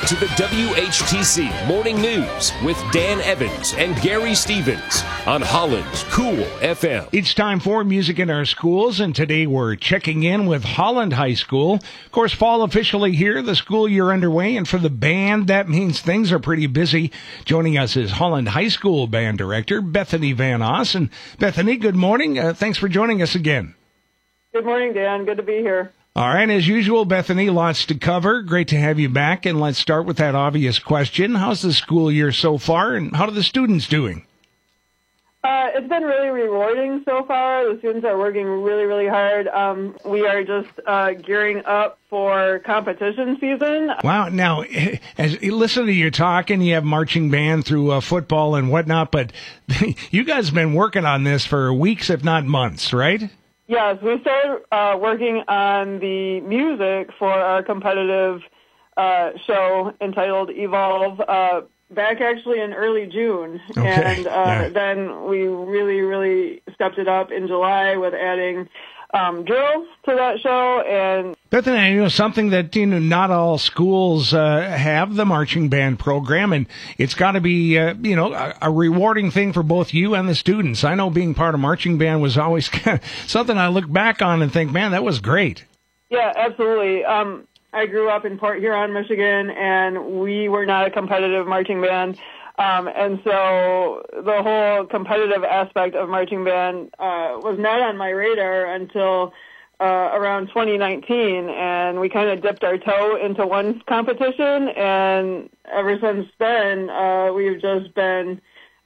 to the WHTC Morning News with Dan Evans and Gary Stevens on Holland's Cool FM. It's time for music in our schools, and today we're checking in with Holland High School. Of course, fall officially here, the school year underway, and for the band, that means things are pretty busy. Joining us is Holland High School Band Director Bethany Van Oss. And Bethany, good morning. Thanks for joining us again. Good morning, Dan. Good to be here. All right, as usual, Bethany, lots to cover. Great to have you back, and let's start with that obvious question. How's the school year so far, and how are the students doing? It's been really rewarding so far. The students are working really, really hard. We are just gearing up for competition season. Wow. Now, as you listen to you talk, and you have marching band through football and whatnot, but you guys have been working on this for weeks, if not months, right? Yes, we started working on the music for our competitive show entitled Evolve back actually in early June. Okay. And then we really stepped it up in July with adding drills to that show. And Bethany, something that not all schools have, the marching band program, and it's got to be a rewarding thing for both you and the students. I know being part of marching band was always something I look back on and think, man, that was great. Yeah, absolutely. I grew up in Port Huron, Michigan, and we were not a competitive marching band. And so the whole competitive aspect of marching band was not on my radar until around 2019, and we kind of dipped our toe into one competition, and ever since then, we've just been,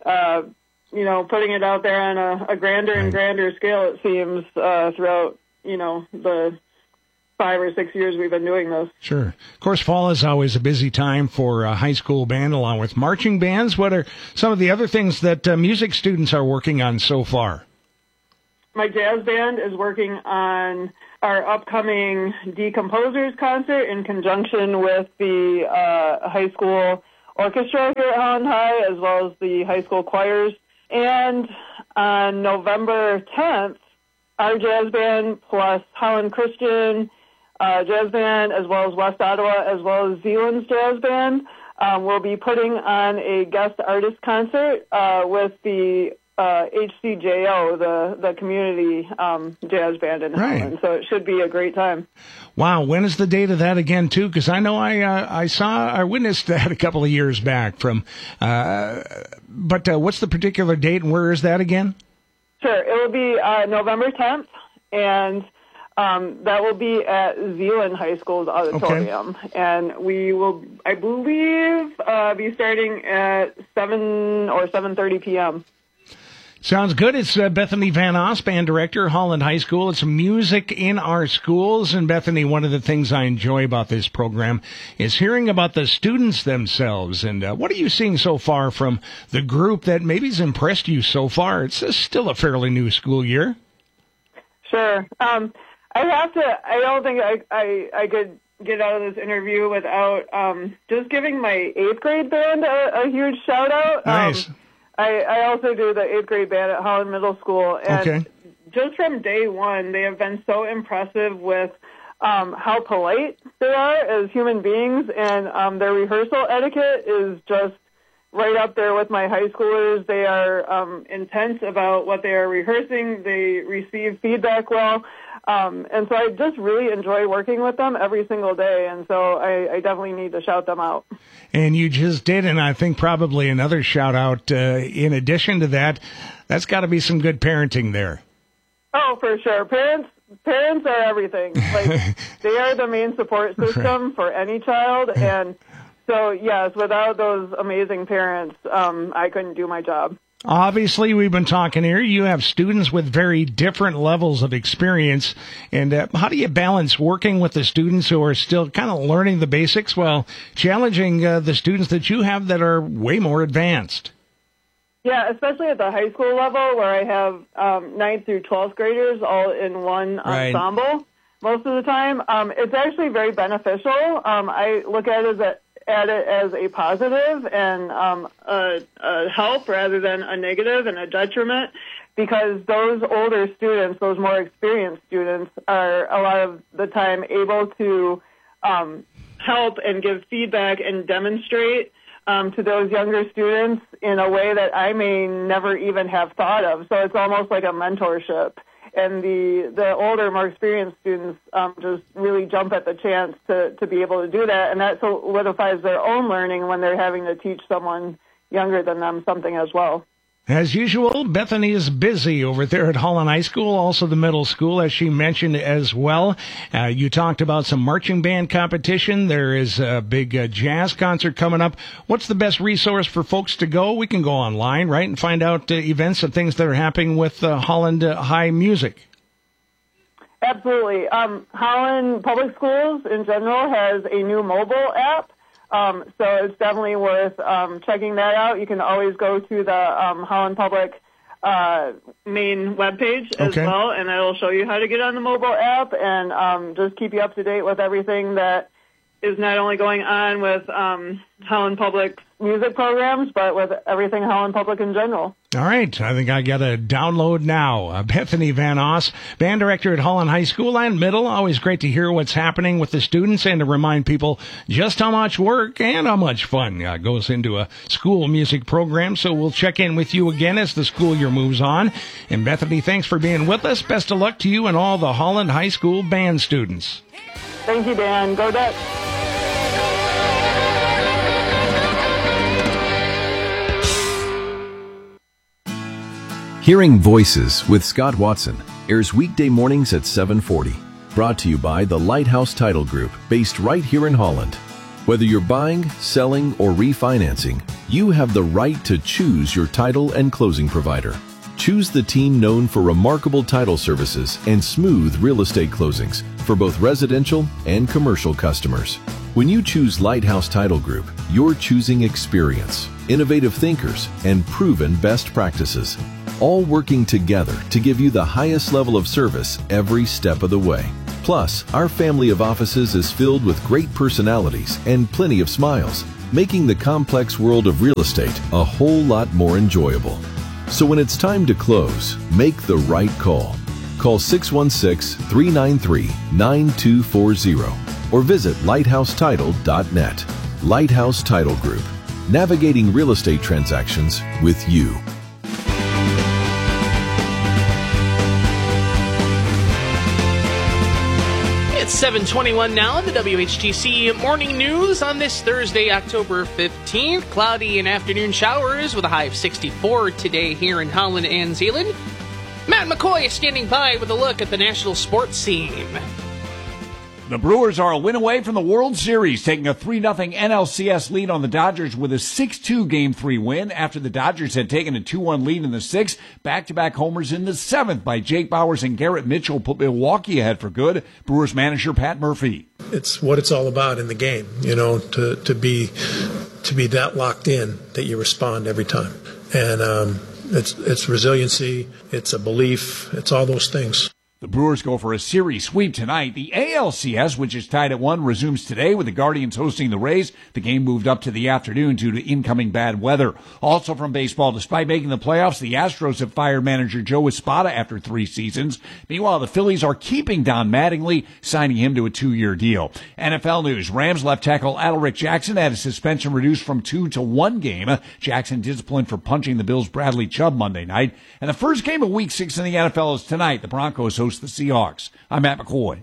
putting it out there on a grander and grander scale, it seems, throughout, the 5 or 6 years we've been doing this. Sure. Of course, fall is always a busy time for high school band along with marching bands. What are some of the other things that music students are working on so far? My jazz band is working on our upcoming Decomposers concert in conjunction with the high school orchestra here at Holland High, as well as the high school choirs. And on November 10th, our jazz band plus Holland Christian Jazz Band, as well as West Ottawa, as well as Zealand's Jazz Band, will be putting on a guest artist concert with the HCJO, the community jazz band in Holland. So it should be a great time. Wow. When is the date of that again, too? Because I know I witnessed that a couple of years back from, but what's the particular date and where is that again? Sure. It will be November 10th, and that will be at Zealand High School's auditorium. Okay. And we will, I believe, be starting at 7 or 7:30 p.m. Sounds good. It's Bethany Van Oss, Band Director, Holland High School. It's music in our schools. And Bethany, one of the things I enjoy about this program is hearing about the students themselves. And what are you seeing so far from the group that maybe has impressed you so far? It's still a fairly new school year. Sure. I don't think I could get out of this interview without just giving my 8th grade band a huge shout out. Nice. I also do the 8th grade band at Holland Middle School, and just from day one, they have been so impressive with how polite they are as human beings, and their rehearsal etiquette is just right up there with my high schoolers. They are intense about what they are rehearsing. They receive feedback well, and so I just really enjoy working with them every single day, and so I definitely need to shout them out. And you just did, and I think probably another shout-out in addition to that, that's got to be some good parenting there. Oh, for sure. Parents are everything. Like, they are the main support system for any child, and so, yes, without those amazing parents, I couldn't do my job. Obviously, we've been talking here. You have students with very different levels of experience. And how do you balance working with the students who are still kind of learning the basics while challenging the students that you have that are way more advanced? Yeah, especially at the high school level where I have 9th through 12th graders all in one ensemble most of the time. It's actually very beneficial. I look at it as a positive and a help rather than a negative and a detriment, because those older students, those more experienced students, are a lot of the time able to help and give feedback and demonstrate to those younger students in a way that I may never even have thought of. So it's almost like a mentorship. And the older, more experienced students just really jump at the chance to be able to do that. And that solidifies their own learning when they're having to teach someone younger than them something as well. As usual, Bethany is busy over there at Holland High School, also the middle school, as she mentioned as well. You talked about some marching band competition. There is a big jazz concert coming up. What's the best resource for folks to go? We can go online, right, and find out events and things that are happening with Holland High Music. Absolutely. Holland Public Schools in general has a new mobile app. So it's definitely worth checking that out. You can always go to the Holland Public main webpage as well, and it'll show you how to get on the mobile app and just keep you up to date with everything that is not only going on with Holland Public's music programs, but with everything Holland Public in general. All right. I think I got to download now. Bethany Van Oss, band director at Holland High School and Middle. Always great to hear what's happening with the students and to remind people just how much work and how much fun goes into a school music program. So we'll check in with you again as the school year moves on. And Bethany, thanks for being with us. Best of luck to you and all the Holland High School band students. Thank you, Dan. Go Ducks. Hearing Voices with Scott Watson airs weekday mornings at 7:40. Brought to you by the Lighthouse Title Group, based right here in Holland. Whether you're buying, selling, or refinancing, you have the right to choose your title and closing provider. Choose the team known for remarkable title services and smooth real estate closings for both residential and commercial customers. When you choose Lighthouse Title Group, you're choosing experience, innovative thinkers, and proven best practices, all working together to give you the highest level of service every step of the way. Plus, our family of offices is filled with great personalities and plenty of smiles, making the complex world of real estate a whole lot more enjoyable. So when it's time to close, make the right call. Call 616-393-9240 or visit lighthousetitle.net. Lighthouse Title Group, navigating real estate transactions with you. It's 7:21 now in the WHTC Morning News on this Thursday, October 15th. Cloudy and afternoon showers with a high of 64 today here in Holland and Zeeland. Matt McCoy is standing by with a look at the national sports scene. The Brewers are a win away from the World Series, taking a 3-0 NLCS lead on the Dodgers with a 6-2 Game 3 win after the Dodgers had taken a 2-1 lead in the 6th. Back-to-back homers in the 7th by Jake Bauers and Garrett Mitchell put Milwaukee ahead for good. Brewers manager Pat Murphy. It's what it's all about in the game, to be that locked in that you respond every time. And it's resiliency, it's a belief, it's all those things. The Brewers go for a series sweep tonight. The ALCS, which is tied at 1, resumes today with the Guardians hosting the Rays. The game moved up to the afternoon due to incoming bad weather. Also from baseball, despite making the playoffs, the Astros have fired manager Joe Espada after 3 seasons. Meanwhile, the Phillies are keeping Don Mattingly, signing him to a 2-year deal. NFL news, Rams left tackle Adalric Jackson had his suspension reduced from 2 to 1 game. Jackson disciplined for punching the Bills' Bradley Chubb Monday night. And the first game of Week 6 in the NFL is tonight. The Broncos host the Seahawks. I'm Matt McCoy.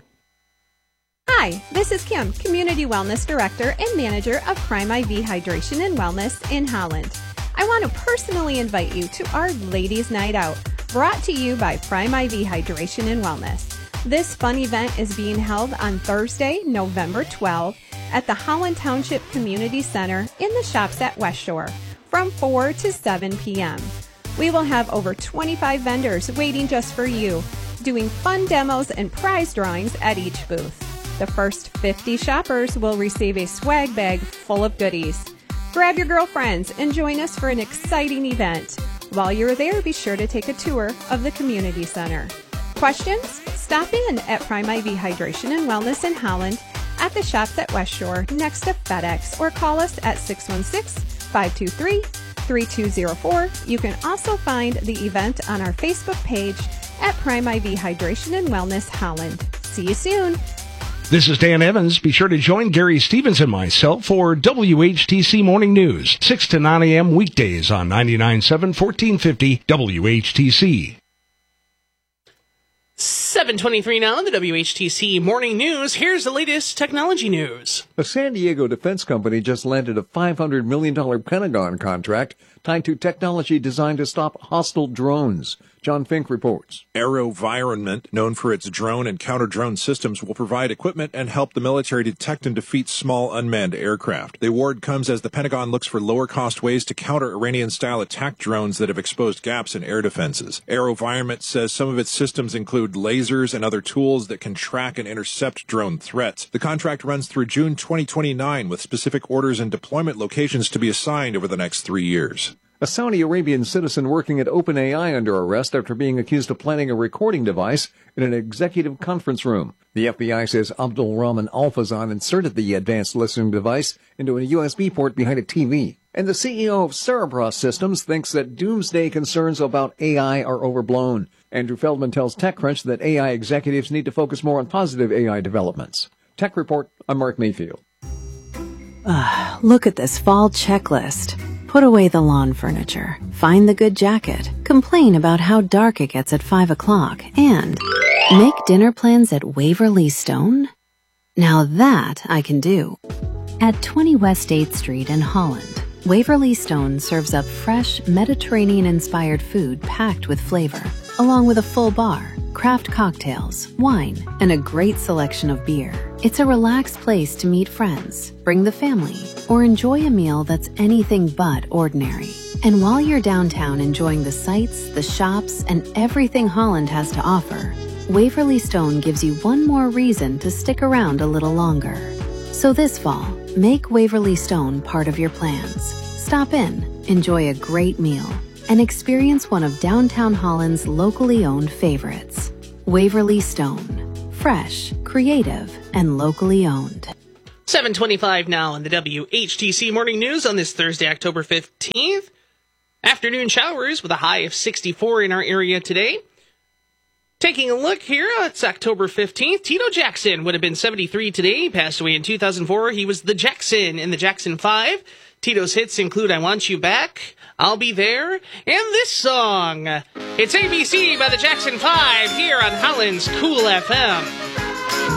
Hi, this is Kim, Community Wellness Director and Manager of Prime IV Hydration and Wellness in Holland. I want to personally invite you to our Ladies' Night Out, brought to you by Prime IV Hydration and Wellness. This fun event is being held on Thursday, November 12th at the Holland Township Community Center in the shops at West Shore from 4 to 7 p.m. We will have over 25 vendors waiting just for you, doing fun demos and prize drawings at each booth. The first 50 shoppers will receive a swag bag full of goodies. Grab your girlfriends and join us for an exciting event. While you're there, be sure to take a tour of the community center. Questions? Stop in at Prime IV Hydration and Wellness in Holland at the shops at West Shore next to FedEx, or call us at 616-523-3204. You can also find the event on our Facebook page at Prime IV Hydration and Wellness Holland. See you soon. This is Dan Evans. Be sure to join Gary Stevens and myself for WHTC Morning News, 6 to 9 a.m. weekdays on 99.7, 1450 WHTC. 7:23 now in the WHTC Morning News. Here's the latest technology news. A San Diego defense company just landed a $500 million Pentagon contract tied to technology designed to stop hostile drones. John Fink reports. AeroVironment, known for its drone and counter-drone systems, will provide equipment and help the military detect and defeat small unmanned aircraft. The award comes as the Pentagon looks for lower-cost ways to counter Iranian-style attack drones that have exposed gaps in air defenses. AeroVironment says some of its systems include lasers and other tools that can track and intercept drone threats. The contract runs through June 2029, with specific orders and deployment locations to be assigned over the next 3 years. A Saudi Arabian citizen working at OpenAI under arrest after being accused of planting a recording device in an executive conference room. The FBI says Abdul Rahman Al-Fazan inserted the advanced listening device into a USB port behind a TV. And the CEO of Cerebras Systems thinks that doomsday concerns about AI are overblown. Andrew Feldman tells TechCrunch that AI executives need to focus more on positive AI developments. Tech Report, I'm Mark Mayfield. Look at this fall checklist. Put away the lawn furniture, find the good jacket, complain about how dark it gets at 5 o'clock, and make dinner plans at Waverly Stone? Now that I can do. At 20 West 8th Street in Holland, Waverly Stone serves up fresh, Mediterranean-inspired food packed with flavor, along with a full bar, craft cocktails, wine, and a great selection of beer. It's a relaxed place to meet friends, bring the family, or enjoy a meal that's anything but ordinary. And while you're downtown enjoying the sights, the shops, and everything Holland has to offer, Waverly Stone gives you one more reason to stick around a little longer. So this fall, make Waverly Stone part of your plans. Stop in, enjoy a great meal, and experience one of downtown Holland's locally owned favorites. Waverly Stone. Fresh, creative, and locally owned. 7:25 now in the WHTC Morning News on this Thursday, October 15th. Afternoon showers with a high of 64 in our area today. Taking a look here, it's October 15th. Tito Jackson would have been 73 today. He passed away in 2004. He was the Jackson in the Jackson 5. Tito's hits include I Want You Back, I'll Be There, and this song. It's ABC by the Jackson 5 here on Holland's Cool FM.